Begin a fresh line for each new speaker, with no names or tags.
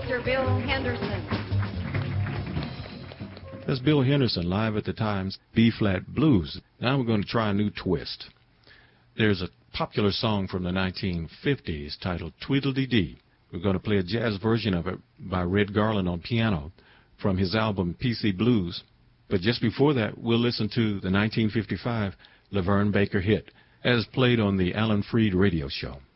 Mr. Bill Henderson.
That's Bill Henderson live at the Times B-flat blues. Now we're going to try a new twist. There's a popular song from the 1950s titled Tweedledee-Dee. We're going to play a jazz version of it by Red Garland on piano from his album PC Blues. But just before that, we'll listen to the 1955 Laverne Baker hit as played on the Alan Freed radio show.